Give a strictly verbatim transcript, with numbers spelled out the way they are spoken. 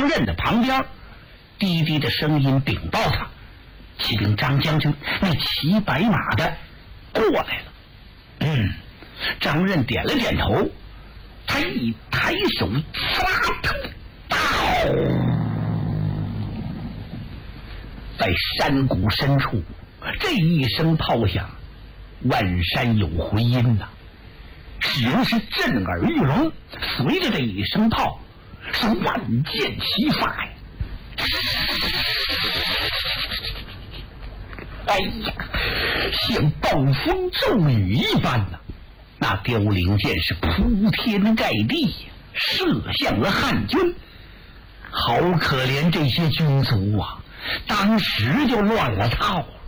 张任的旁边，低低的声音禀报他：骑兵张将军那骑白马的过来了。嗯，张任点了点头，他一抬手，呲啦腾，刀，在山谷深处，这一声炮响，万山有回音呐、啊，只能是震耳欲聋。随着这一声炮，是万箭齐发呀！哎呀，像暴风骤雨一般呐、啊！那凋零箭是铺天盖地呀，射向了汉军。好可怜这些军卒啊，当时就乱了套了。